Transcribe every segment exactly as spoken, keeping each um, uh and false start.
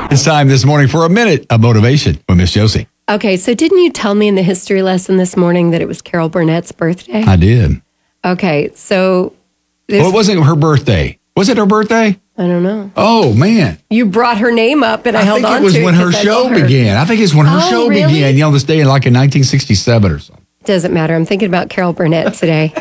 It's time this morning for a minute of motivation with Miss Josie. Okay, so didn't you tell me in the history lesson this morning that it was Carol Burnett's birthday? I did. Okay, so... This, Well, it wasn't her birthday. Was it her birthday? I don't know. Oh, man. You brought her name up and I, I held think on it was to when it her 'cause I show love her. began. I think it's when her Oh, show really? began, you know, this day, like in nineteen sixty-seven or something. Doesn't matter. I'm thinking about Carol Burnett today.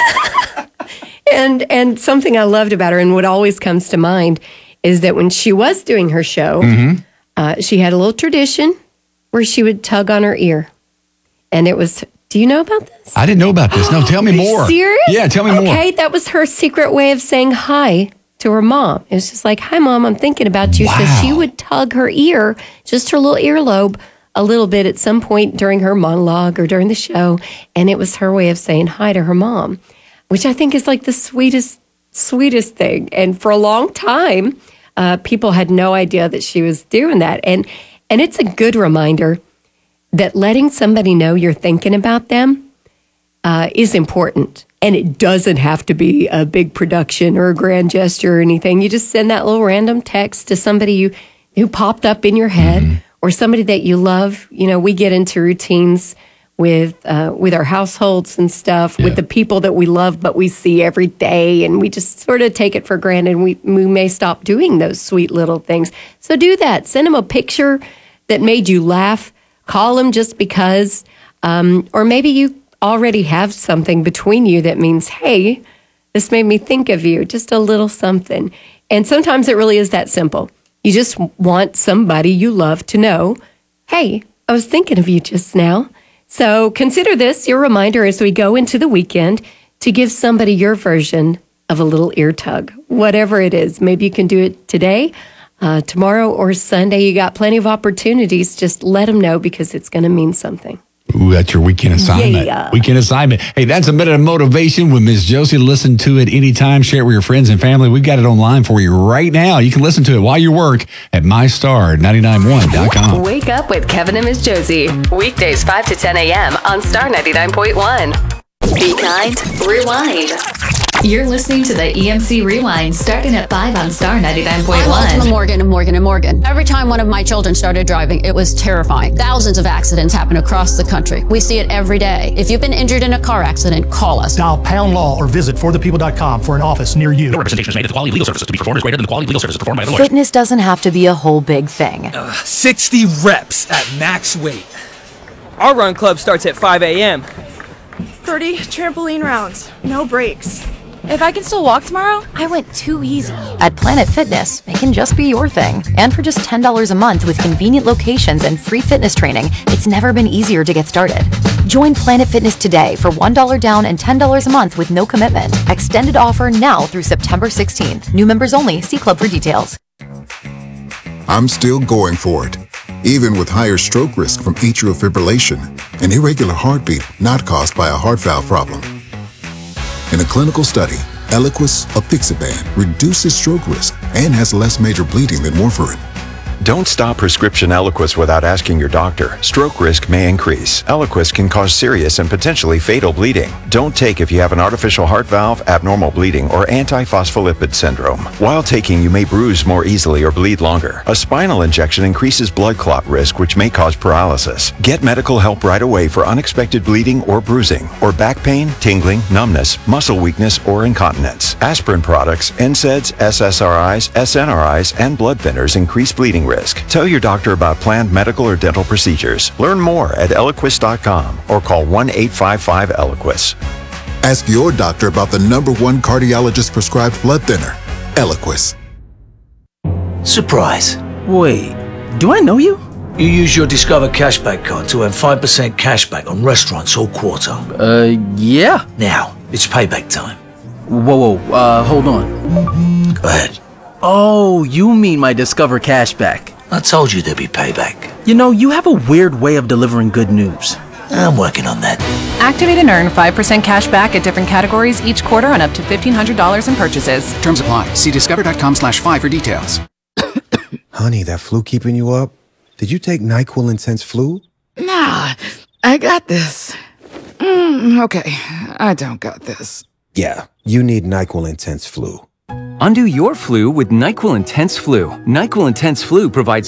and and something I loved about her and what always comes to mind is that when she was doing her show, Mm-hmm. uh, she had a little tradition where she would tug on her ear. And it was, do you know about this? I didn't know about this. No, tell me Are you more. serious? Yeah, tell me more. Okay, that was her secret way of saying hi to her mom. It was just like, hi, Mom, I'm thinking about you. Wow. So she would tug her ear, just her little earlobe, a little bit at some point during her monologue or during the show. And it was her way of saying hi to her mom, which I think is like the sweetest, sweetest thing. And for a long time, uh, people had no idea that she was doing that. And, and it's a good reminder that letting somebody know you're thinking about them uh, is important. And it doesn't have to be a big production or a grand gesture or anything. You just send that little random text to somebody you, who popped up in your head mm-hmm. or somebody that you love. You know, we get into routines with uh, with our households and stuff, yeah. with the people that we love but we see every day, and we just sort of take it for granted. We, we may stop doing those sweet little things. So do that. Send them a picture that made you laugh. Call them just because. Um, or maybe you already have something between you that means, hey, this made me think of you, just a little something. And sometimes it really is that simple. You just want somebody you love to know, hey, I was thinking of you just now. So consider this your reminder as we go into the weekend to give somebody your version of a little ear tug, whatever it is. Maybe you can do it today, uh, tomorrow, or Sunday. You got plenty of opportunities. Just let them know because it's going to mean something. Ooh, that's your weekend assignment. Yeah. Weekend assignment. Hey, that's a minute of motivation with Miss Josie. Listen to it anytime. Share it with your friends and family. We've got it online for you right now. You can listen to it while you work at my star nine nine one dot com. Wake up with Kevin and Miss Josie. Weekdays five to ten a.m. on Star ninety-nine point one. Be kind. Rewind. You're listening to the E M C Rewind starting at five on Star ninety-nine point one. I'm Ultima Morgan and Morgan and Morgan. Every time one of my children started driving, it was terrifying. Thousands of accidents happen across the country. We see it every day. If you've been injured in a car accident, call us. Dial pound law or visit for the people dot com for an office near you. No representation is made that the quality of legal services to be performed is greater than the quality of legal services performed by the lawyers. Fitness doesn't have to be a whole big thing. Uh, sixty reps at max weight. Our run club starts at five a.m. thirty trampoline rounds, no breaks. If I can still walk tomorrow, I went too easy. At Planet Fitness, it can just be your thing. And for just ten dollars a month with convenient locations and free fitness training, it's never been easier to get started. Join Planet Fitness today for one dollar down and ten dollars a month with no commitment. Extended offer now through September sixteenth. New members only. See club for details. I'm still going for it, even with higher stroke risk from atrial fibrillation, an irregular heartbeat not caused by a heart valve problem. In a clinical study, Eliquis, apixaban, reduces stroke risk and has less major bleeding than warfarin. Don't stop prescription Eliquis without asking your doctor. Stroke risk may increase. Eliquis can cause serious and potentially fatal bleeding. Don't take if you have an artificial heart valve, abnormal bleeding, or antiphospholipid syndrome. While taking, you may bruise more easily or bleed longer. A spinal injection increases blood clot risk, which may cause paralysis. Get medical help right away for unexpected bleeding or bruising, or back pain, tingling, numbness, muscle weakness, or incontinence. Aspirin products, N SAIDs, S S R Is, S N R Is, and blood thinners increase bleeding risk. Tell your doctor about planned medical or dental procedures. Learn more at Eliquis dot com or call one eight five five Eliquis. Ask your doctor about the number one cardiologist prescribed blood thinner, Eliquis. Surprise. Wait, do I know you? You use your Discover Cashback card to earn five percent cashback on restaurants all quarter. Uh, yeah. Now, it's payback time. Whoa, whoa, uh, hold on. Go ahead. Oh, you mean my Discover Cashback. I told you there'd be payback. You know, you have a weird way of delivering good news. I'm working on that. Activate and earn five percent cash back at different categories each quarter on up to fifteen hundred dollars in purchases. Terms apply. See discover.com slash five for details. Honey, that flu keeping you up? Did you take NyQuil Intense Flu? Nah, I got this. Mm, okay, I don't got this. Yeah, you need NyQuil Intense Flu. Undo your flu with NyQuil Intense Flu. NyQuil Intense Flu provides